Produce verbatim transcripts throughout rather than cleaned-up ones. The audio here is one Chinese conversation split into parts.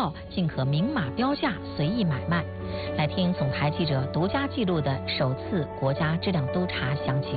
告竟可明码标价随意买卖。来听总台记者独家记录的首次国家质量督查详情。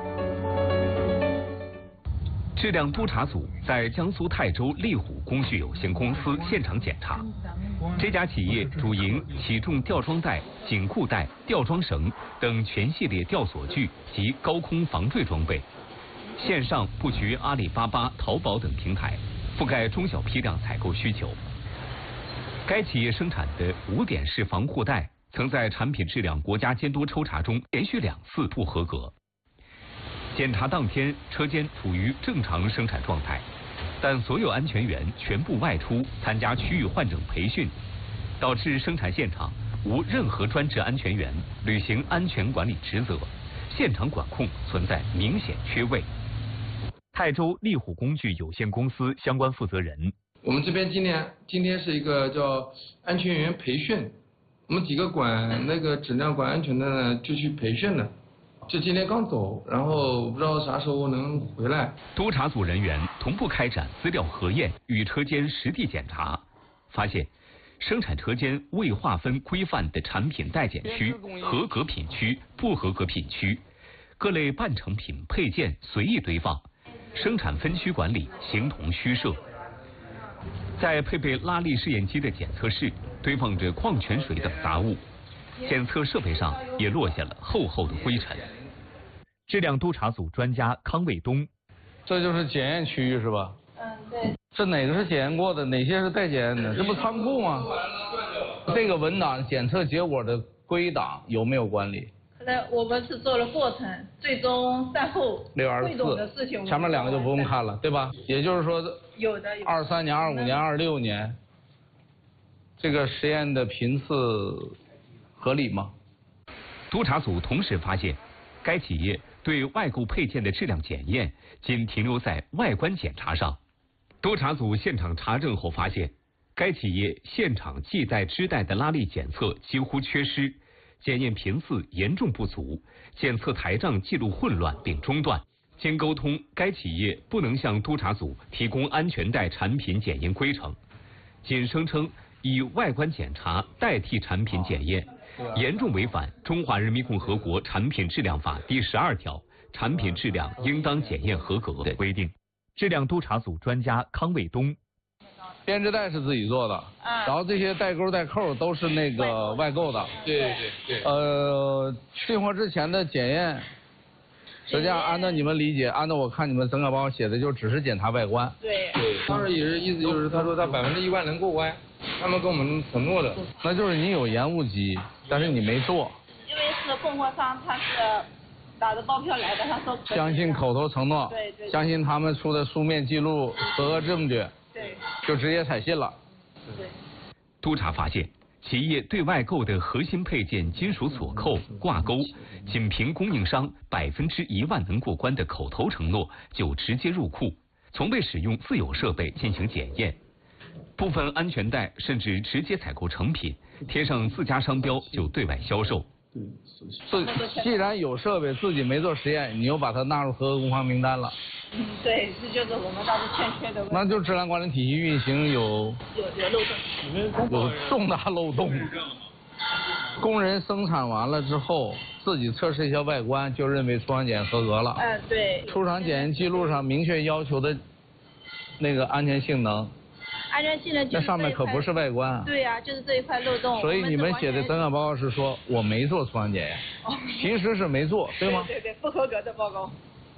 质量督查组在江苏泰州利虎工序有限公司现场检查，这家企业主营起重吊装带、紧固带、吊装绳等全系列吊索具及高空防坠装备，线上布局阿里巴巴、淘宝等平台，覆盖中小批量采购需求。该企业生产的五点式防护带曾在产品质量国家监督抽查中连续两次不合格。检查当天，车间处于正常生产状态，但所有安全员全部外出参加区域换证培训，导致生产现场无任何专职安全员履行安全管理职责，现场管控存在明显缺位。泰州利虎工具有限公司相关负责人： 我们这边今天今天是一个叫安全员培训，我们几个管那个质量管安全的呢就去培训了。就今天刚走，然后不知道啥时候能回来。 督查组人员同步开展资料核验与车间实地检查，发现生产车间未划分规范的产品待检区、合格品区、不合格品区，各类半成品配件随意堆放，生产分区管理形同虚设。在配备拉力试验机的检测室，堆放着矿泉水等杂物，检测设备上也落下了厚厚的灰尘。质量督查组专家康卫东： 这就是检验区域是吧？ 嗯，对。 这哪个是检验过的，哪些是待检验的？这不仓库吗？这个文档检测结果的归档有没有管理？ 可能我们是做了过程，最终善后汇总的事情。 前面两个就不用看了，对吧？也就是说， 有的。 二三年、二五年、二六年，这个实验的频次合理吗？ 督查组同时发现，该企业对外购配件的质量检验仅停留在外观检查上。督查组现场查证后发现，该企业现场系带支带的拉力检测几乎缺失，检验频次严重不足，检测台账记录混乱并中断。经沟通，该企业不能向督查组提供安全带产品检验规程，仅声称以外观检查代替产品检验，严重违反《中华人民共和国产品质量法》第十二条产品质量应当检验合格的规定。质量督查组专家康卫东： 编织带是自己做的， 嗯、 然后这些带钩带扣都是那个外购的。 对对对。 呃，进货之前的检验，实际上按照你们理解，按照我看你们整个报告写的，就只是检查外观。 对。 对，当时也是意思就是，他说他百分之一万能过关，他们跟我们承诺的。 那就是你有延误机，但是你没做。 因为是供货商，他是打着包票来的，他说相信口头承诺， 对对， 相信他们出的书面记录、合格证据， 对， 就直接采信了。 对。 督查发现，企业对外购的核心配件金属锁扣、挂钩，仅凭供应商百分之一万能过关的口头承诺就直接入库，从未使用自有设备进行检验。部分安全带甚至直接采购成品，贴上自家商标就对外销售。 自既然有设备，自己没做实验，你又把它纳入合格工坊名单了。 嗯，对，这就是我们当时欠缺的问题。 那就质量管理体系运行有有有漏洞， 有重大漏洞。工人生产完了之后，自己测试一下外观，就认为出厂检验合格了。 嗯，对。 出厂检验记录上明确要求的那个安全性能。 安全性能就是那上面可不是外观啊。 对呀、啊，就是这一块漏洞。 所以你们写的整改报告是说我没做出厂检验，哦、其实是没做，对吗？ 对对对，不合格的报告。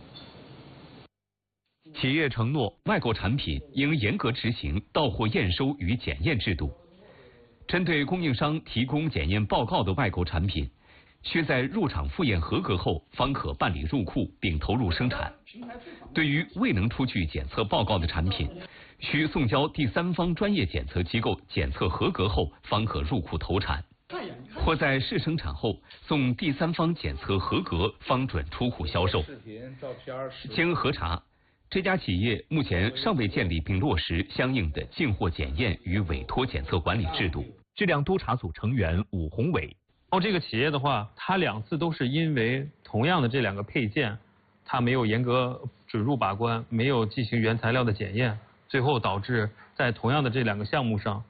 企业承诺外购产品应严格执行到货验收与检验制度。针对供应商提供检验报告的外购产品，需在入场复验合格后方可办理入库并投入生产。对于未能出具检测报告的产品，需送交第三方专业检测机构检测合格后方可入库投产，或在试生产后送第三方检测合格方准出库销售。经核查，这家企业目前尚未建立并落实相应的进货检验与委托检测管理制度。质量督查组成员武宏伟： 然后这个企业的话，它两次都是因为同样的这两个配件，它没有严格准入把关，没有进行原材料的检验，最后导致在同样的这两个项目上，